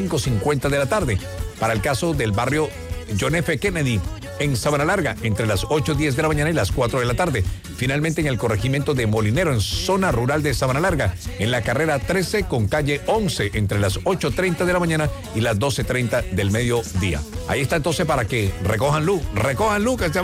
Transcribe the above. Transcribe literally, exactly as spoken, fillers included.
cinco cincuenta de la tarde. Para el caso del barrio John F. Kennedy, en Sabana Larga, entre las ocho diez de la mañana y las cuatro de la tarde. Finalmente, en el corregimiento de Molinero, en zona rural de Sabana Larga, en la carrera trece con calle once, entre las ocho treinta de la mañana y las doce treinta del mediodía. Ahí está entonces para que recojan luz, recojan luz, que se